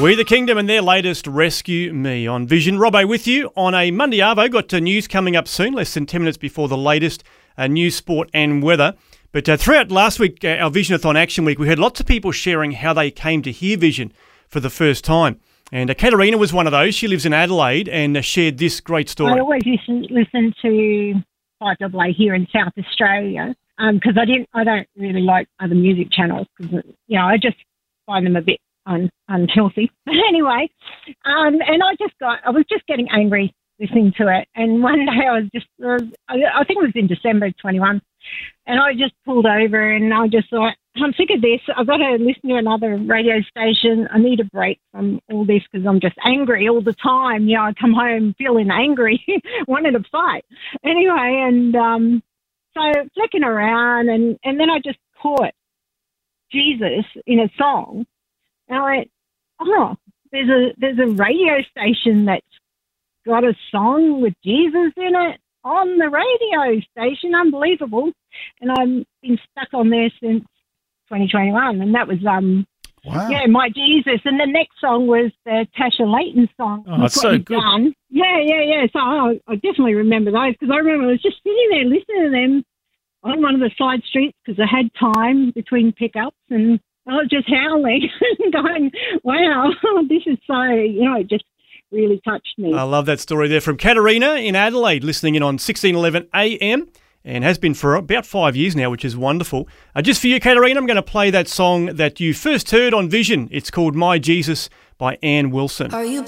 We the Kingdom and their latest Rescue Me on Vision. Robbo with you on a Monday Arvo. Got news coming up soon, less than 10 minutes before the latest news, sport and weather. But throughout last week, our Visionathon Action Week, we heard lots of people sharing how they came to hear Vision for the first time. And Katerina was one of those. She lives in Adelaide and shared this great story. I always listen to 5AA here in South Australia because I don't really like other music channels because, I just find them a bit unhealthy. But anyway, and I was just getting angry listening to it. And one day I think it was in December 21, and I just pulled over and I just thought, I'm sick of this. I've got to listen to another radio station. I need a break from all this because I'm just angry all the time. I come home feeling angry, wanting to fight. Anyway, and so flicking around, and then I just caught Jesus in a song. And I went, oh, there's a radio station that's got a song with Jesus in it on the radio station. Unbelievable. And I've been stuck on there since 2021. And that was, wow. Yeah, My Jesus. And the next song was the Tasha Layton song. Oh, that's so good. Done. Yeah. So I definitely remember those because I remember I was just sitting there listening to them on one of the side streets because I had time between pickups, and I was just howling and going, wow, this is so, it just really touched me. I love that story there from Katerina in Adelaide, listening in on 1611 AM, and has been for about 5 years now, which is wonderful. Just for you, Katerina, I'm going to play that song that you first heard on Vision. It's called My Jesus by Ann Wilson. Are you